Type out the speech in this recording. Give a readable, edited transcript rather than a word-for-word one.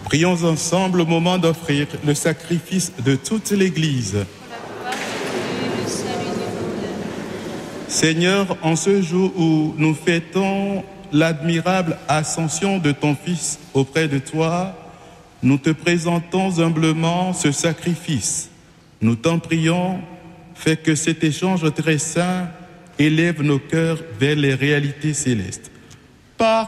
Prions ensemble au moment d'offrir le sacrifice de toute l'Église. Seigneur, en ce jour où nous fêtons l'admirable ascension de ton Fils auprès de toi, nous te présentons humblement ce sacrifice. Nous t'en prions, fais que cet échange très saint élève nos cœurs vers les réalités célestes. Par